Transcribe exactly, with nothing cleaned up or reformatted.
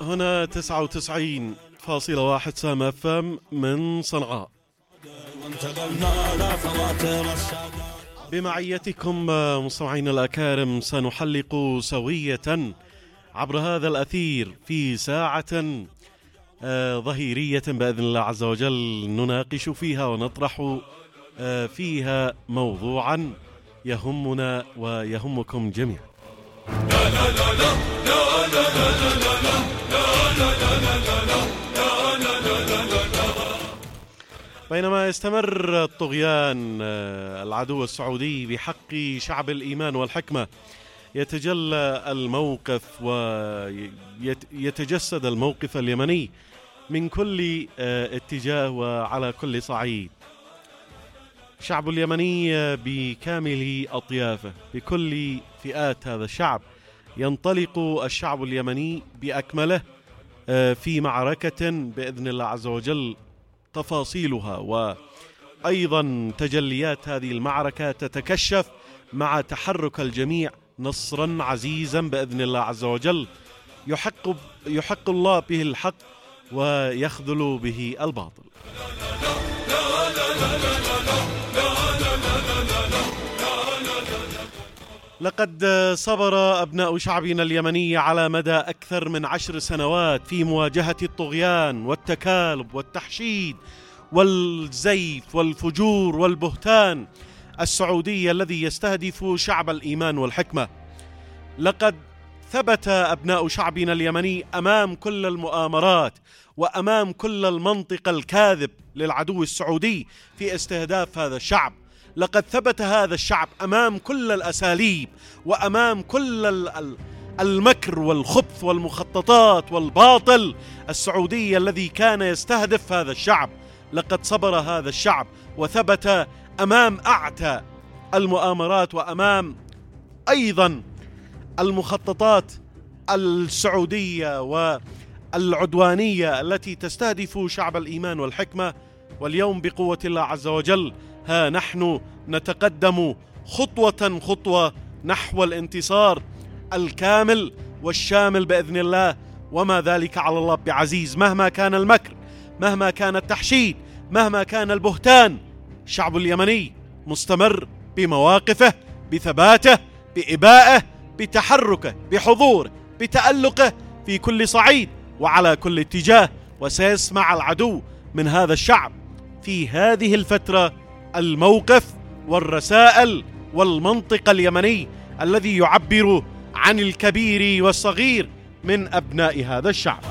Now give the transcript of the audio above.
هنا تسعة وتسعين فاصلة واحد سام اف ام من صنعاء. بمعيتكم مستمعينا الأكارم سنحلق سوية عبر هذا الأثير في ساعة ظهيرية بإذن الله عز وجل، نناقش فيها ونطرح فيها موضوعا يهمنا ويهمكم جميعا. لا لا لا لا لا لا لا لا بينما يستمر الطغيان العدو السعودي بحق شعب الإيمان والحكمة، يتجلى الموقف ويتجسد الموقف اليمني من كل اتجاه وعلى كل صعيد. الشعب اليمني بكامل أطيافه، بكل فئات هذا الشعب، ينطلق الشعب اليمني بأكمله في معركة بإذن الله عز وجل تفاصيلها وأيضا تجليات هذه المعركة تتكشف مع تحرك الجميع نصرا عزيزا بإذن الله عز وجل، يحق, يحق الله به الحق ويخذل به الباطل. لقد صبر أبناء شعبنا اليمني على مدى أكثر من عشر سنوات في مواجهة الطغيان والتكالب والتحشيد والزيف والفجور والبهتان السعودي الذي يستهدف شعب الإيمان والحكمة. لقد ثبت أبناء شعبنا اليمني أمام كل المؤامرات وأمام كل المنطق الكاذب للعدو السعودي في استهداف هذا الشعب. لقد ثبت هذا الشعب أمام كل الأساليب وأمام كل المكر والخبث والمخططات والباطل السعودي الذي كان يستهدف هذا الشعب. لقد صبر هذا الشعب وثبت أمام أعتى المؤامرات وأمام أيضا المخططات السعودية والعدوانية التي تستهدف شعب الإيمان والحكمة. واليوم بقوة الله عز وجل ها نحن نتقدم خطوة خطوة نحو الانتصار الكامل والشامل بإذن الله، وما ذلك على الله بعزيز. مهما كان المكر، مهما كان التحشيد، مهما كان البهتان، الشعب اليمني مستمر بمواقفه، بثباته، بإبائه، بتحركه، بحضوره، بتألقه في كل صعيد وعلى كل اتجاه. وسيسمع العدو من هذا الشعب في هذه الفترة الموقف والرسائل والمنطق اليمني الذي يعبر عن الكبير والصغير من أبناء هذا الشعب.